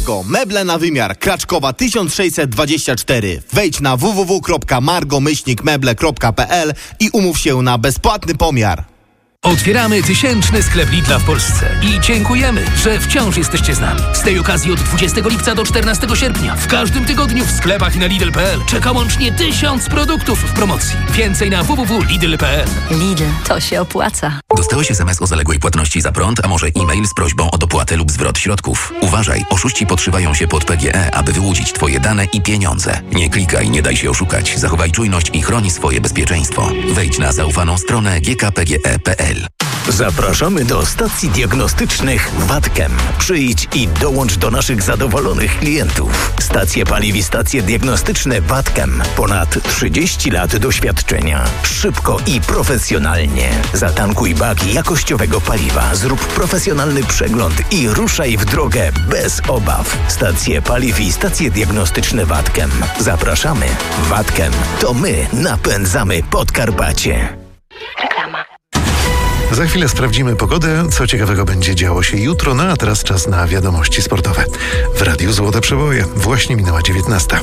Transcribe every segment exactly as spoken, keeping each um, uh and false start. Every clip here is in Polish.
Meble na wymiar Kraczkowa tysiąc sześćset dwadzieścia cztery. Wejdź na w w w kropka margo myślnik meble kropka p l i umów się na bezpłatny pomiar. Otwieramy tysięczny sklep Lidla w Polsce i dziękujemy, że wciąż jesteście z nami. Z tej okazji od dwudziestego lipca do czternastego sierpnia w każdym tygodniu w sklepach i na Lidl kropka p l czeka łącznie tysiąc produktów w promocji. Więcej na w w w kropka lidl kropka p l. Lidl, to się opłaca. Dostałeś es em es o zaległej płatności za prąd, a może e-mail z prośbą o dopłatę lub zwrot środków? Uważaj, oszuści podszywają się pod P G E, aby wyłudzić Twoje dane i pieniądze. Nie klikaj, nie daj się oszukać. Zachowaj czujność i chroni swoje bezpieczeństwo. Wejdź na zaufaną stronę g k p g e kropka p l. Zapraszamy do stacji diagnostycznych Watkem. Przyjdź i dołącz do naszych zadowolonych klientów. Stacje paliw i stacje diagnostyczne Watkem. Ponad trzydzieści lat doświadczenia. Szybko i profesjonalnie. Zatankuj bak jakościowego paliwa. Zrób profesjonalny przegląd i ruszaj w drogę bez obaw. Stacje paliw i stacje diagnostyczne Watkem. Zapraszamy. Watkem. To my napędzamy Podkarpacie. Reklama. Za chwilę sprawdzimy pogodę, co ciekawego będzie działo się jutro, no a teraz czas na wiadomości sportowe. W Radiu Złote Przeboje właśnie minęła dziewiętnasta.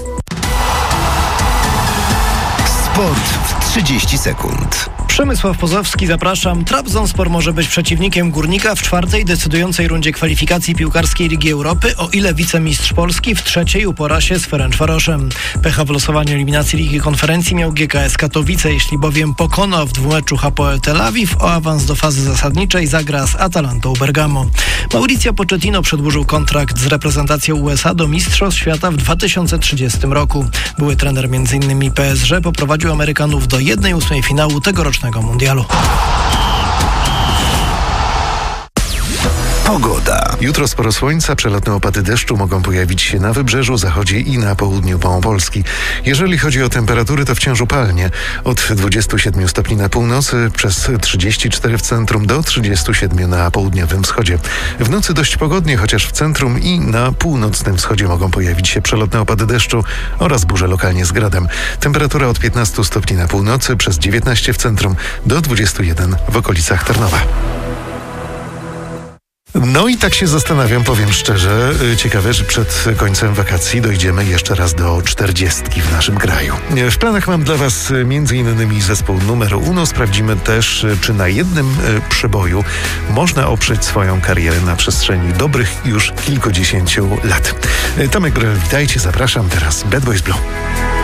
Sport w trzydzieści sekund. Przemysław Pozowski, zapraszam. Trabzonspor może być przeciwnikiem Górnika w czwartej decydującej rundzie kwalifikacji piłkarskiej Ligi Europy, o ile wicemistrz Polski w trzeciej upora się z Ferencvaroszem. Pecha w losowaniu eliminacji Ligi Konferencji miał G K S Katowice, jeśli bowiem pokona w dwumeczu Hapoel Tel Awiw, o awans do fazy zasadniczej zagra z Atalantą Bergamo. Mauricio Pochettino przedłużył kontrakt z reprezentacją U S A do Mistrzostw Świata w dwa tysiące trzydziestym roku. Były trener m.in. P S G poprowadził Amerykanów do jednej ósmej finału tegorocznego mundialu. Pogoda. Jutro sporo słońca, przelotne opady deszczu mogą pojawić się na wybrzeżu, zachodzie i na południu Małopolski. Jeżeli chodzi o temperatury, to wciąż upalnie. Od dwudziestu siedmiu stopni na północy, przez trzydzieści cztery w centrum do trzydziestu siedmiu na południowym wschodzie. W nocy dość pogodnie, chociaż w centrum i na północnym wschodzie mogą pojawić się przelotne opady deszczu oraz burze lokalnie z gradem. Temperatura od piętnastu stopni na północy, przez dziewiętnaście w centrum do dwudziestu jeden w okolicach Tarnowa. No i tak się zastanawiam, powiem szczerze, ciekawe, że przed końcem wakacji dojdziemy jeszcze raz do czterdziestki w naszym kraju. W planach mam dla Was między innymi zespół numer uno. Sprawdzimy też, czy na jednym przeboju można oprzeć swoją karierę na przestrzeni dobrych już kilkudziesięciu lat. Tomek Grel, witajcie, zapraszam teraz Bad Boys Blue.